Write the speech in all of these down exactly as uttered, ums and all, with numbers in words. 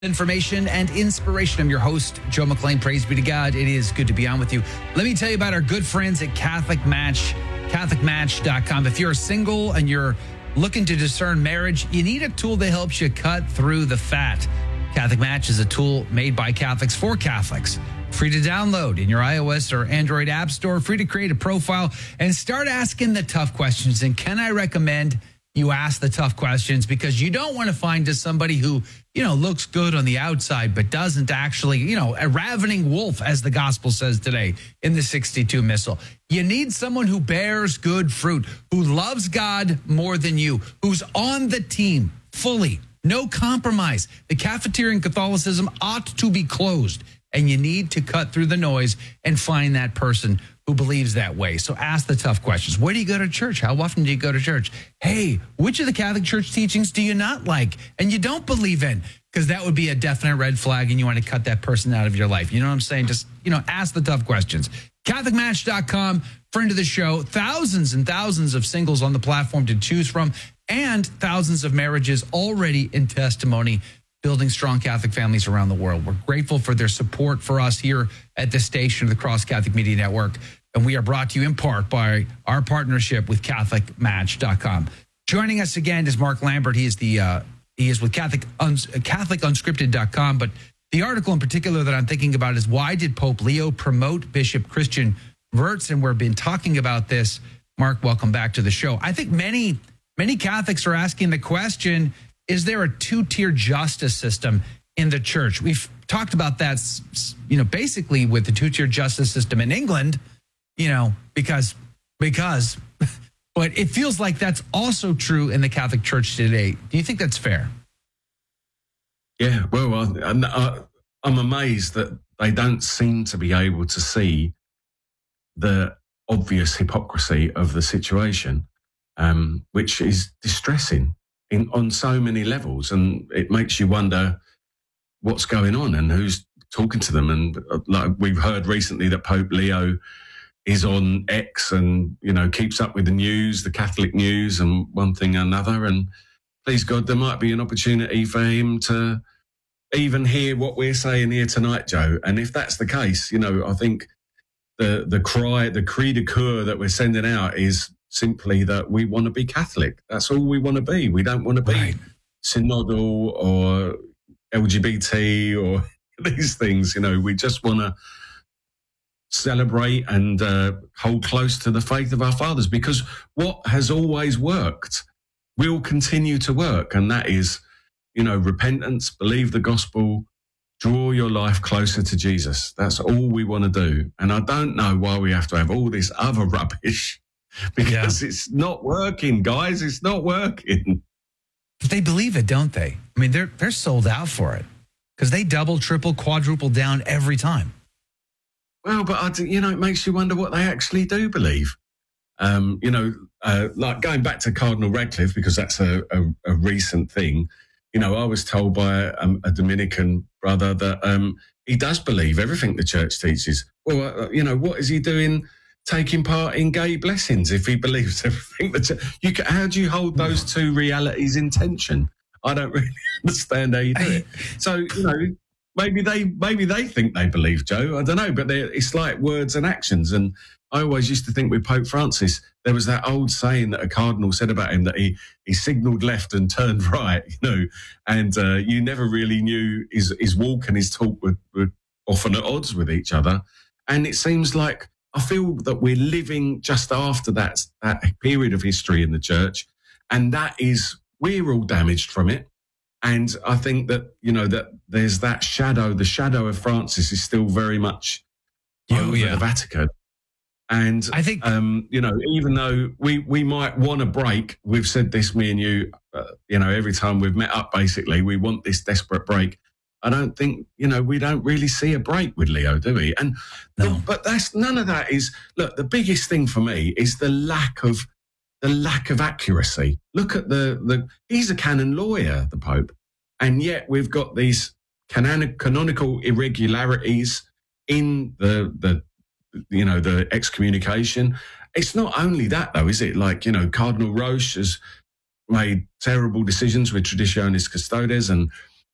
Information and inspiration. I'm your host, Joe McClain. Praise be to God. It is good to be on with you. Let me tell you about our good friends at Catholic Match, Catholic Match dot com. If you're single and you're looking to discern marriage, you need a tool that helps you cut through the fat. Catholic Match is a tool made by Catholics for Catholics. Free to download in your iOS or Android app store. Free to create a profile and start asking the tough questions. And can I recommend you ask the tough questions, because you don't want to find just somebody who, you know, looks good on the outside, but doesn't actually, you know, a ravening wolf, as the gospel says today in the sixty-two Missal. You need someone who bears good fruit, who loves God more than you, who's on the team fully, no compromise. The cafeteria Catholicism ought to be closed, and you need to cut through the noise and find that person who believes that way. So ask the tough questions. Where do you go to church? How often do you go to church? Hey, which of the Catholic Church teachings do you not like and you don't believe in? Because that would be a definite red flag, and you want to cut that person out of your life. You know what I'm saying? Just, you know, ask the tough questions. Catholic Match dot com, friend of the show, thousands and thousands of singles on the platform to choose from, and thousands of marriages already in testimony, building strong Catholic families around the world. We're grateful for their support for us here at the station of the Cross Catholic Media Network. And we are brought to you in part by our partnership with Catholic Match dot com. Joining us again is Mark Lambert. He is the uh, he is with Catholic Uns- Catholic Unscripted dot com. But the article in particular that I'm thinking about is, why did Pope Leo promote Bishop Christian Wirtz? And we've been talking about this. Mark, welcome back to the show. I think many, many Catholics are asking the question, is there a two-tier justice system in the church? We've talked about that, you know, basically with the two-tier justice system in England, you know, because, because, but it feels like that's also true in the Catholic Church today. Do you think that's fair? Yeah, well, I'm, I'm amazed that they don't seem to be able to see the obvious hypocrisy of the situation, um, which is distressing in on so many levels. And it makes you wonder what's going on and who's talking to them. And uh, like we've heard recently that Pope Leo is on X and, you know, keeps up with the news, the Catholic news and one thing or another. And please God, there might be an opportunity for him to even hear what we're saying here tonight, Joe. And if that's the case, you know, I think the the cry, the cri de coeur that we're sending out is simply that we want to be Catholic. That's all we want to be. We don't want to be right. synodal or L G B T or these things. You know, we just want to celebrate and uh, hold close to the faith of our fathers, because what has always worked will continue to work. And that is, you know, repentance, believe the gospel, draw your life closer to Jesus. That's all we want to do. And I don't know why we have to have all this other rubbish, because yeah. it's not working, guys. It's not working. But they believe it, don't they? I mean, they're they're sold out for it, because they double, triple, quadruple down every time. Well, but, I, you know, it makes you wonder what they actually do believe. Um, you know, uh, like going back to Cardinal Radcliffe, because that's a, a, a recent thing. You know, I was told by um, a Dominican brother that um, he does believe everything the church teaches. Well, uh, you know, what is he doing taking part in gay blessings if he believes everything? That you can, how do you hold those two realities in tension? I don't really understand how you do it. So, you know, maybe they maybe they think they believe, Joe. I don't know, but it's like words and actions. And I always used to think with Pope Francis, there was that old saying that a cardinal said about him, that he, he signalled left and turned right, you know, and uh, you never really knew his, his walk and his talk were, were often at odds with each other. And it seems like I feel that we're living just after that, that period of history in the church, and that is, we're all damaged from it. And I think that, you know, that there's that shadow, the shadow of Francis is still very much oh, over yeah. the Vatican. And I think, um, you know, even though we, we might want a break, we've said this, me and you, uh, you know, every time we've met up, basically, we want this desperate break. I don't think, you know, we don't really see a break with Leo, do we? And no. the, but that's none of that is, look, the biggest thing for me is the lack of the lack of accuracy. Look at the, the he's a canon lawyer, the Pope, and yet we've got these canon, canonical irregularities in the, the, you know, the excommunication. It's not only that, though, is it? Like, you know, Cardinal Roche has made terrible decisions with Traditionis Custodes, and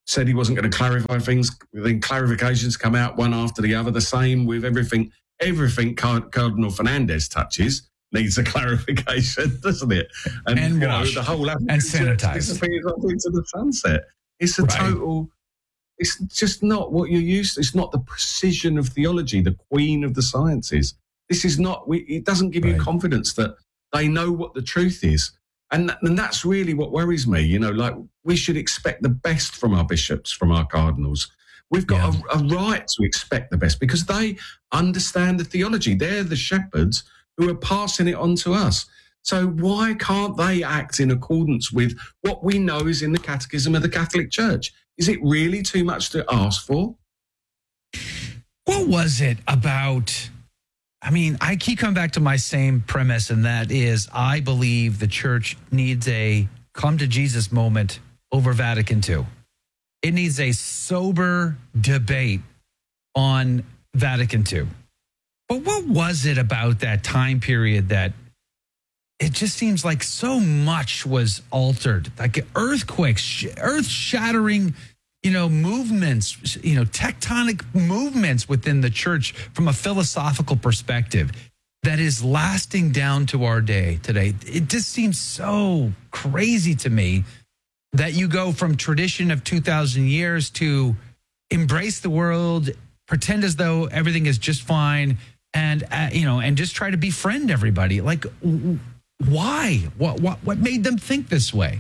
said he wasn't going to clarify things. Then clarifications come out one after the other. The same with everything. Everything Card- Cardinal Fernandez touches needs a clarification, doesn't it? And, and you wash, know, the whole and sanitize. Disappears off into the sunset. It's a Right. total. It's just not what you're used to. It's not the precision of theology, the queen of the sciences. This is not. We, it doesn't give you Right. confidence that they know what the truth is. And, and that's really what worries me. You know, like we should expect the best from our bishops, from our cardinals. We've got Yeah. a, a right to expect the best because they understand the theology. They're the shepherds who are passing it on to us. So why can't they act in accordance with what we know is in the Catechism of the Catholic Church? Is it really too much to ask for? What was it about? I mean, I keep coming back to my same premise, and that is I believe the church needs a come to Jesus moment over Vatican Two. It needs a sober debate on Vatican Two. But what was it about that time period that it just seems like so much was altered, like earthquakes, earth-shattering, you know, movements, you know, tectonic movements within the church from a philosophical perspective that is lasting down to our day today. It just seems so crazy to me that you go from tradition of two thousand years to embrace the world, pretend as though everything is just fine, and, uh, you know, and just try to befriend everybody. Like, w- why? What, what, what made them think this way?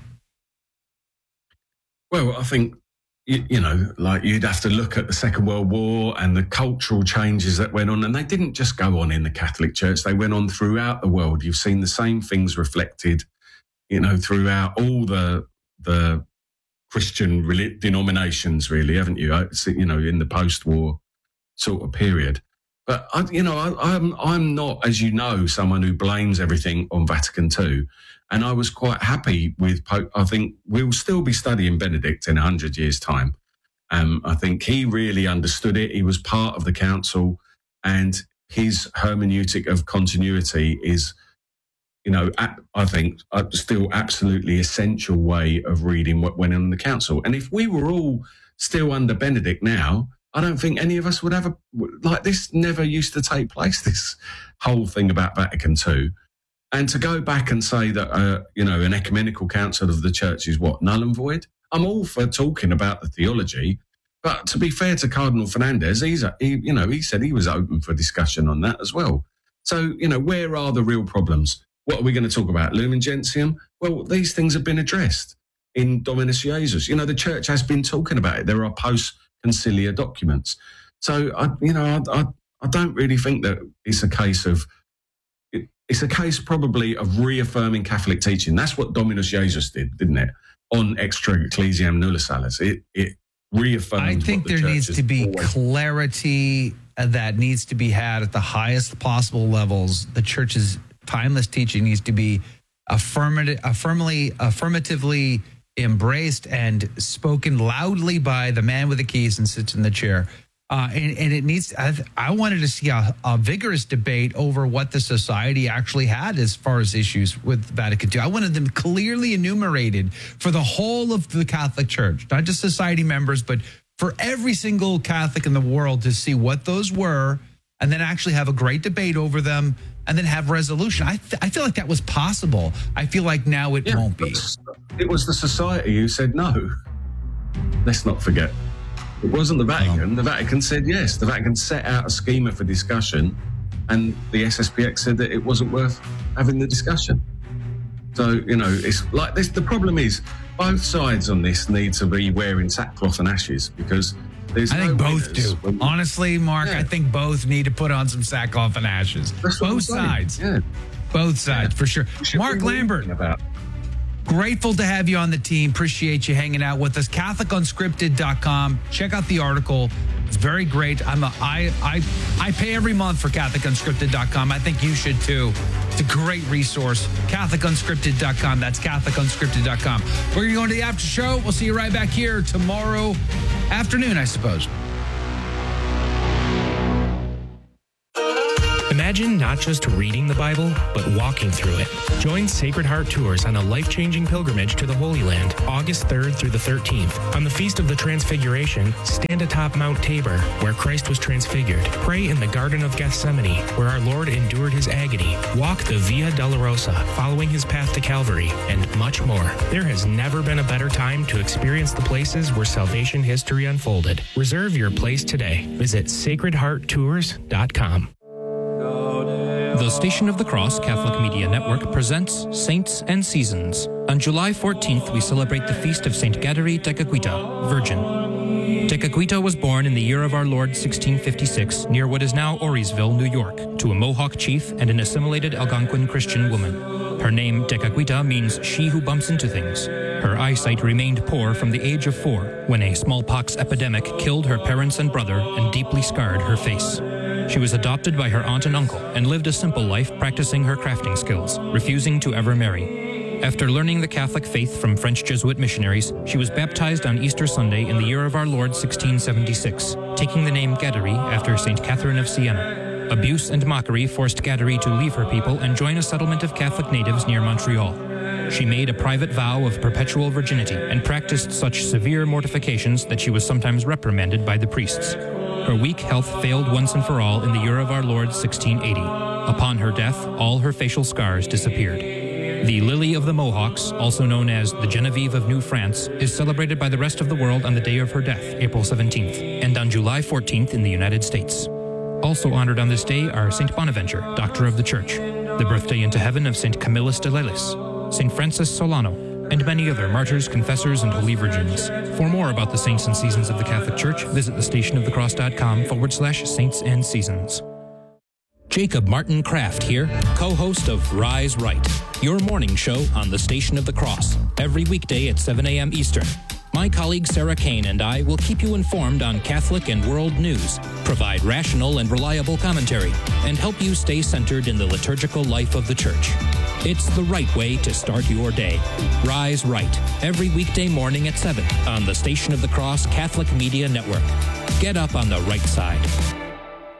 Well, I think, you, you know, like you'd have to look at the Second World War and the cultural changes that went on. And they didn't just go on in the Catholic Church. They went on throughout the world. You've seen the same things reflected, you know, throughout all the the Christian denominations, really, haven't you? You know, in the post-war sort of period. But, I, you know, I, I'm I'm not, as you know, someone who blames everything on Vatican Two. And I was quite happy with Pope. I think we'll still be studying Benedict in one hundred years' time. Um, I think he really understood it. He was part of the council, and his hermeneutic of continuity is, you know, I think still absolutely essential way of reading what went on in the council. And if we were all still under Benedict now, I don't think any of us would have a, like this never used to take place, this whole thing about Vatican Two. And to go back and say that, uh, you know, an ecumenical council of the church is what, null and void? I'm all for talking about the theology, but to be fair to Cardinal Fernandez, he's, a, he, you know, he said he was open for discussion on that as well. So, you know, where are the real problems? What are we going to talk about? Lumen Gentium? Well, these things have been addressed in Dominus Jesus. You know, the church has been talking about it. There are post-conciliar documents. So, I, you know, I, I, I don't really think that it's a case of, it, it's a case probably of reaffirming Catholic teaching. That's what Dominus Jesus did, didn't it? On Extra Ecclesiam Nulla Salus. It, it reaffirmed I think what the there church needs has to be always- clarity that needs to be had at the highest possible levels. The church's timeless teaching needs to be affirmative, affirmably, affirmatively embraced and spoken loudly by the man with the keys and sits in the chair. Uh, and, and it needs, I, I wanted to see a, a vigorous debate over what the society actually had as far as issues with Vatican Two. I wanted them clearly enumerated for the whole of the Catholic Church, not just society members, but for every single Catholic in the world to see what those were and then actually have a great debate over them and then have resolution. I, th- I feel like that was possible. I feel like now it Yeah, won't be. It was the society who said no. Let's not forget. It wasn't the Vatican. The Vatican said yes. The Vatican set out a schema for discussion, and the S S P X said that it wasn't worth having the discussion. So, you know, it's like this. The problem is both sides on this need to be wearing sackcloth and ashes because there's I no think both winners do. when- Honestly, Mark, Yeah. I think both need to put on some sackcloth and ashes. That's what I'm Both saying. sides. Yeah. Both sides, Yeah. for sure. We should Mark be Lambert, thinking about. grateful to have you on the team. Appreciate you hanging out with us. Catholic Unscripted dot com. Check out the article. It's very great. I'm a, I, I, I pay every month for Catholic Unscripted dot com. I think you should too. It's a great resource. Catholic Unscripted dot com. That's Catholic Unscripted dot com. We're going to go into the after show. We'll see you right back here tomorrow afternoon, I suppose. Imagine Imagine not just reading the Bible, but walking through it. Join Sacred Heart Tours on a life-changing pilgrimage to the Holy Land, August third through the thirteenth. On the Feast of the Transfiguration, stand atop Mount Tabor, where Christ was transfigured. Pray in the Garden of Gethsemane, where our Lord endured his agony. Walk the Via Dolorosa, following his path to Calvary, and much more. There has never been a better time to experience the places where salvation history unfolded. Reserve your place today. Visit sacred heart tours dot com. The Station of the Cross Catholic Media Network presents Saints and Seasons. On July fourteenth, we celebrate the feast of Saint Gadery Tekakwitha, Virgin. Tekakwitha was born in the year of our Lord sixteen fifty-six near what is now Orisville, New York, to a Mohawk chief and an assimilated Algonquin Christian woman. Her name, Tekakwitha, means she who bumps into things. Her eyesight remained poor from the age of four, when a smallpox epidemic killed her parents and brother and deeply scarred her face. She was adopted by her aunt and uncle and lived a simple life practicing her crafting skills, refusing to ever marry. After learning the Catholic faith from French Jesuit missionaries, she was baptized on Easter Sunday in the year of our Lord sixteen seventy-six, taking the name Gadery after Saint Catherine of Siena. Abuse and mockery forced Gadery to leave her people and join a settlement of Catholic natives near Montreal. She made a private vow of perpetual virginity and practiced such severe mortifications that she was sometimes reprimanded by the priests. Her weak health failed once and for all in the year of our Lord sixteen eighty. Upon her death, all her facial scars disappeared. The Lily of the Mohawks, also known as the Genevieve of New France, is celebrated by the rest of the world on the day of her death, April seventeenth, and on July fourteenth in the United States. Also honored on this day are Saint Bonaventure, Doctor of the Church, the birthday into heaven of Saint Camillus de Lelis, Saint Francis Solano, and many other martyrs, confessors, and holy virgins. For more about the saints and seasons of the Catholic Church, visit thestationofthecross.com forward slash saints and seasons. Jacob Martin Kraft here, co-host of Rise Right, your morning show on the Station of the Cross, every weekday at seven a.m. Eastern. My colleague Sarah Kane and I will keep you informed on Catholic and world news, provide rational and reliable commentary, and help you stay centered in the liturgical life of the Church. It's the right way to start your day. Rise Right, every weekday morning at seven on the Station of the Cross Catholic Media Network. Get up on the right side.